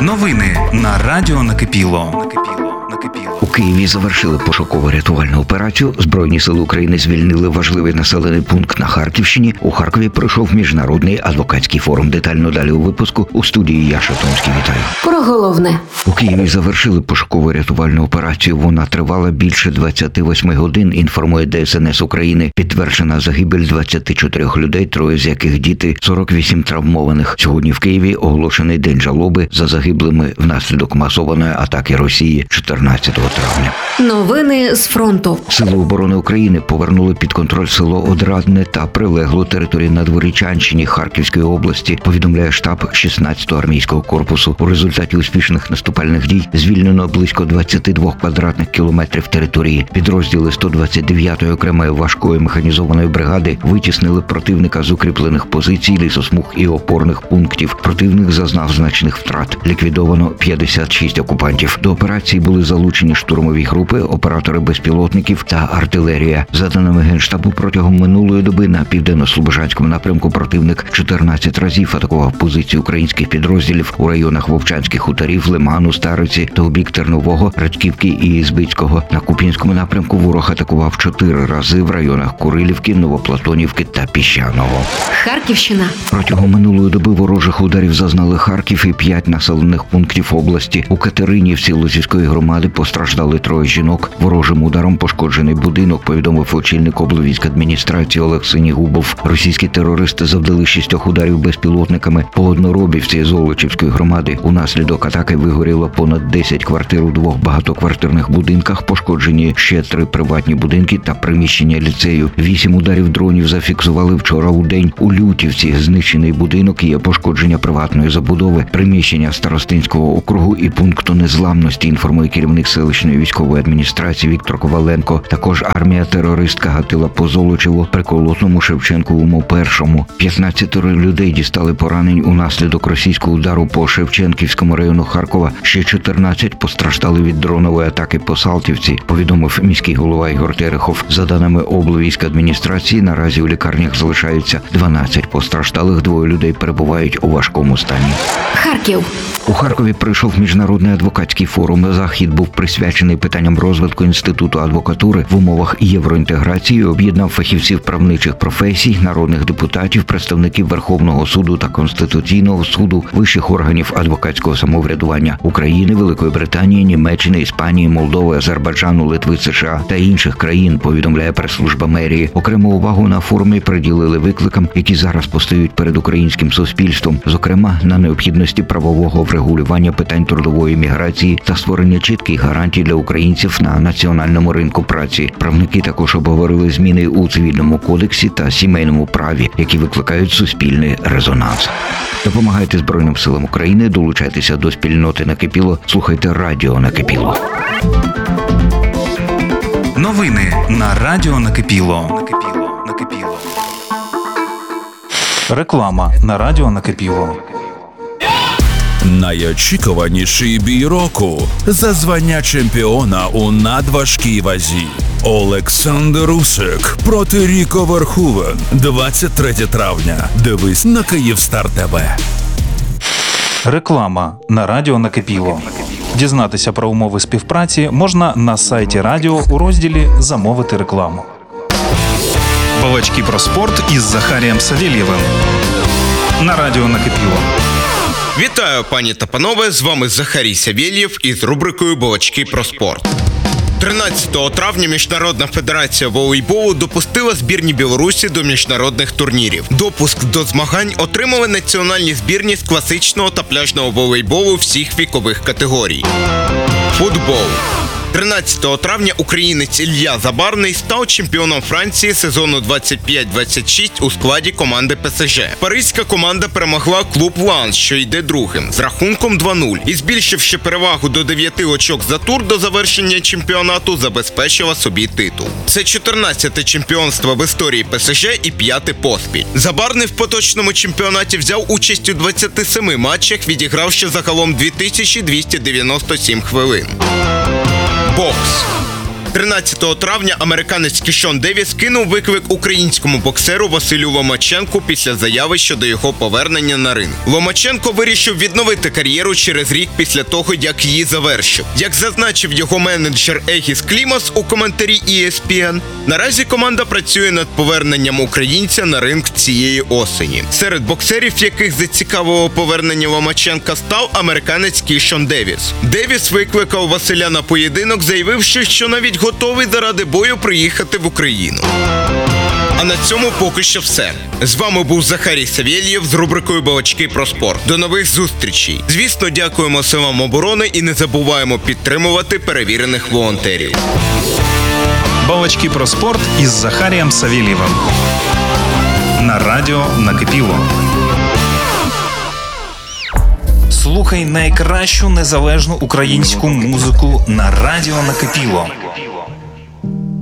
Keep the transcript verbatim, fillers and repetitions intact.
Новини на радіо Накипіло. У Києві завершили пошуково-рятувальну операцію. Збройні сили України звільнили важливий населений пункт на Харківщині. У Харкові пройшов міжнародний адвокатський форум. Детально далі у випуску. У студії Яша Томський. Вітаю. Про головне. У Києві завершили пошуково-рятувальну операцію. Вона тривала більше двадцяти восьми годин, інформує Де Ес Ен Ес України. Підтверджена загибель двадцяти чотирьох людей, троє з яких діти, сорок вісім травмованих. Сьогодні в Києві оголошений день жалоби за загиблими внаслідок масованої атаки Росії чотирнадцятого травня. Новини з фронту. Сили оборони України повернули під контроль село Одрадне та прилеглу територію на Дворічанщині Харківської області, повідомляє штаб шістнадцятого армійського корпусу. У результаті успішних наступальних дій звільнено близько двадцяти двох квадратних кілометрів території. Підрозділи сто двадцять дев'ятої окремої важкої механізованої бригади витіснили противника з укріплених позицій, лісосмуг і опорних пунктів. Противник зазнав значних втрат. Ліквідовано п'ятдесят шість окупантів. До операції були залучені штурмові групи, оператори безпілотників та артилерія. За даними Генштабу, протягом минулої доби на південно-слобожанському напрямку противник чотирнадцять разів атакував позиції українських підрозділів у районах Вовчанських хуторів, Лиману, Стариці та у бік Тернового, Радьківки і Ізбицького. На Куп'янському напрямку ворог атакував чотири рази в районах Курилівки, Новоплатонівки та Піщаного. Харківщина. Протягом минулої доби ворожих ударів зазнали Харків і п'ять населених пунктів області. У Катеринівці Лозівської громади постраждали троє жінок. Ворожим ударом пошкоджений будинок, повідомив очільник облвійськадміністрації Олег Синігубов. Російські терористи завдали шістьох ударів безпілотниками по Одноробівці Золочівської громади. Унаслідок атаки вигоріло понад десять квартир у двох багатоквартирних будинках, пошкоджені ще три приватні будинки та приміщення ліцею. Вісім ударів дронів зафіксували вчора у день. У Лютівці знищений будинок, є пошкодження приватної забудови, приміщення Старостинського округу і пункту незламності, інформує керівник селищної військової адміністрації Віктор Коваленко. Також армія-терористка гатила по Золочеву, Приколотному, Шевченковому першому. п'ятнадцять людей дістали поранень унаслідок російського удару по Шевченківському району Харкова. Ще чотирнадцять постраждали від дронової атаки по Салтівці, повідомив міський голова Ігор Терехов. За даними облвійськадміністрації, наразі у лікарнях залишаються дванадцять постраждалих, двоє людей перебувають у важкому стані. Харків. У Харкові пройшов міжнародний адвокатський форум. Захід був присвячений питанням розвитку інституту адвокатури в умовах євроінтеграції і об'єднав фахівців правничих професій, народних депутатів, представників Верховного суду та Конституційного суду, вищих органів адвокатського самоврядування України, Великої Британії, Німеччини, Іспанії, Молдови, Азербайджану, Литви, США та інших країн, повідомляє прес-служба мерії. Окрему увагу на форумі приділили викликам, які зараз постають перед українським суспільством, зокрема на необхідності правового врегулювання питань трудової міграції та створення чітких гарантій для українців на національному ринку праці. Правники також обговорили зміни у цивільному кодексі та сімейному праві, які викликають суспільний резонанс. Допомагайте Збройним силам України, долучайтеся до спільноти Накипіло, слухайте радіо Накипіло. Новини на радіо Накипіло. Накипіло. Реклама на радіо Накипіло. Найочікуваніший бій року за звання чемпіона у надважкій вазі. Олександр Усик проти Ріко Верховен. двадцять третього травня. Дивись на Київстар ТВ. Реклама на радіо Накипіло. Дізнатися про умови співпраці можна на сайті радіо у розділі «Замовити рекламу». Балачки про спорт із Захарієм Савєлєвим. На радіо Накипіло. Вітаю, пані та панове, з вами Захарій Савєлєв із рубрикою «Балачки про спорт». тринадцятого травня Міжнародна федерація волейболу допустила збірні Білорусі до міжнародних турнірів. Допуск до змагань отримали національні збірні з класичного та пляжного волейболу всіх вікових категорій. Футбол. тринадцятого травня українець Ілля Забарний став чемпіоном Франції сезону двадцять п'ять двадцять шість у складі команди Пе Ес Же. Паризька команда перемогла клуб Ланс, що йде другим, з рахунком два нуль. І збільшивши перевагу до дев'яти очок за тур до завершення чемпіонату, забезпечила собі титул. Це чотирнадцяте чемпіонство в історії Пе Ес Же і п'яте поспіль. Забарний в поточному чемпіонаті взяв участь у двадцяти семи матчах, відігравши загалом дві тисячі двісті дев'яносто сім хвилин. Бокс. тринадцятого травня американець Кішон Девіс кинув виклик українському боксеру Василю Ломаченку після заяви щодо його повернення на ринг. Ломаченко вирішив відновити кар'єру через рік після того, як її завершив. Як зазначив його менеджер Егіс Клімас у коментарі і ес пі ен, наразі команда працює над поверненням українця на ринг цієї осені. Серед боксерів, яких зацікавило повернення Ломаченка, став американець Кішон Девіс. Девіс викликав Василя на поєдинок, заявивши, що навіть готовий заради бою приїхати в Україну. А на цьому поки що все. З вами був Захарій Савєлєв з рубрикою «Балачки про спорт». До нових зустрічей. Звісно, дякуємо силам оборони і не забуваємо підтримувати перевірених волонтерів. Балачки про спорт із Захарієм Савєлєвим. На радіо «Накипіло». Слухай найкращу незалежну українську музику на радіо «Накипіло».